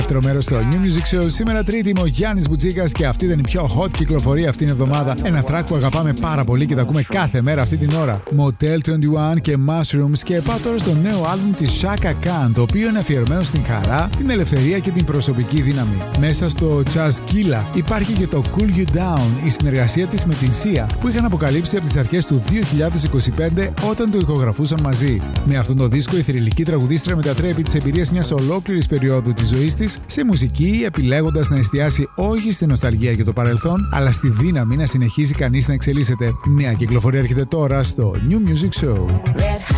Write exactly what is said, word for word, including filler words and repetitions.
Δεύτερο μέρος στο New Music Show. Σήμερα Τρίτη είμαι ο Γιάννης Μπουτσίκας και αυτή ήταν η πιο hot κυκλοφορία αυτήν την εβδομάδα. Ένα track που αγαπάμε πάρα πολύ και τα ακούμε κάθε μέρα αυτή την ώρα. Motel είκοσι ένα και Mushrooms. Και πάω τώρα στο νέο άλμπουμ της Chaka Khan, το οποίο είναι αφιερωμένο στην χαρά, την ελευθερία και την προσωπική δύναμη. Μέσα στο Chazkila υπάρχει και το Cool You Down, η συνεργασία της με την Sia, που είχαν αποκαλύψει από τις αρχές του δύο χιλιάδες είκοσι πέντε όταν το ηχογραφούσαν μαζί. Με αυτόν τον δίσκο η θρυλική τραγουδίστρια μετατρέπει τις εμπειρίες μιας ολόκληρης περίοδου της ζωής της σε μουσική, επιλέγοντας να εστιάσει όχι στη νοσταλγία για το παρελθόν, αλλά στη δύναμη να συνεχίσει κανείς να εξελίσσεται. Νέα κυκλοφορία έρχεται τώρα στο New Music Show.